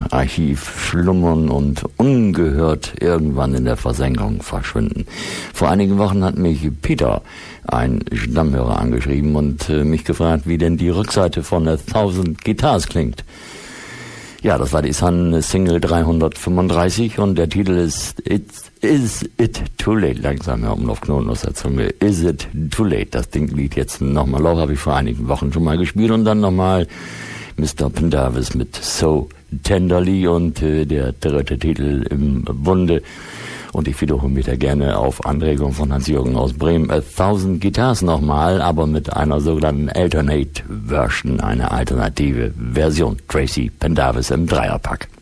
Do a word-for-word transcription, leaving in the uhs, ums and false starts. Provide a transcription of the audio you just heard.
Archiv schlummern und ungehört irgendwann in der Versenkung verschwinden. Vor einigen Wochen hat mich Peter, ein Stammhörer, angeschrieben und äh, mich gefragt, wie denn die Rückseite von A Thousand Guitars klingt. Ja, das war die Sun-Single dreihundertfünfunddreißig und der Titel ist It's, Is It Too Late? Langsam, Herr Umlaufknoten aus der Zunge. Is It Too Late? Das Ding liegt jetzt nochmal auf, habe ich vor einigen Wochen schon mal gespielt und dann nochmal Mister Pendarvis mit So Tenderly und äh, der dritte Titel im Bunde. Und ich wiederhole mich da gerne auf Anregung von Hans-Jürgen aus Bremen. A Thousand Guitars nochmal, aber mit einer sogenannten Alternate Version, eine alternative Version. Tracy Pendarvis im Dreierpack.